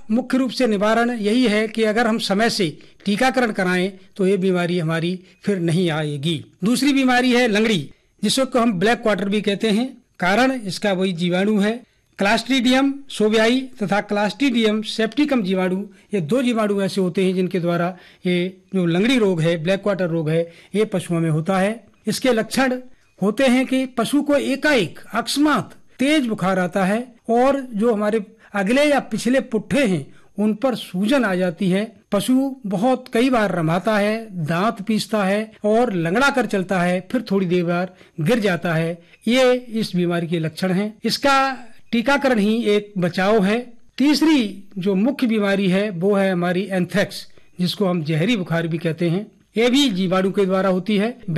मुख्य रूप से निवारण यही है कि अगर हम समय से टीकाकरण कराएं तो ये बीमारी हमारी फिर नहीं आएगी। दूसरी बीमारी है लंगड़ी, जिसको हम ब्लैक क्वार्टर भी कहते हैं। कारण इसका वही जीवाणु है। क्लास्ट्रीडियम सोवियाई तथा क्लास्ट्रीडियम सेप्टिकम जीवाणु, ये 2 जीवाणु ऐसे होते हैं जिनके द्वारा ये जो लंगड़ी रोग है, ब्लैक क्वार्टर रोग है, ये पशुओं में होता है। इसके लक्षण होते हैं कि पशु को एकाएक अकस्मात तेज बुखार आता है और जो हमारे अगले या पिछले पुट्ठे हैं उन पर सूजन आ जाती है। पशु बहुत कई बार रमाता है, दांत पीसता है और लंगड़ा कर चलता है, फिर थोड़ी देर बाद गिर जाता है। ये इस बीमारी के लक्षण हैं। इसका टीकाकरण ही एक बचाव है। तीसरी जो मुख्य बीमारी है वो है हमारी एंथ्रेक्स, जिसको हम जहरी बुखार भी कहते हैं। ये भी जीवाणु के द्वारा होती है।